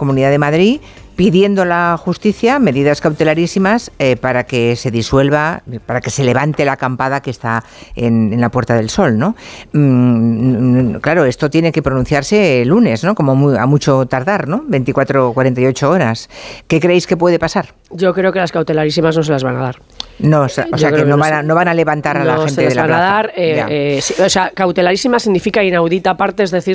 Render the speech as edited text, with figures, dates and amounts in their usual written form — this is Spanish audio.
Comunidad de Madrid, pidiendo a la justicia medidas cautelarísimas para que se disuelva, para que se levante la acampada que está en la Puerta del Sol, ¿no? Claro, esto tiene que pronunciarse el lunes, ¿no? Como a mucho tardar, ¿no? 24 o 48 horas. ¿Qué creéis que puede pasar? Yo creo que las cautelarísimas no se las van a dar. No, o sea que no van a levantar a la gente de la plaza. No se las van a dar. O sea, cautelarísima significa inaudita parte, es decir,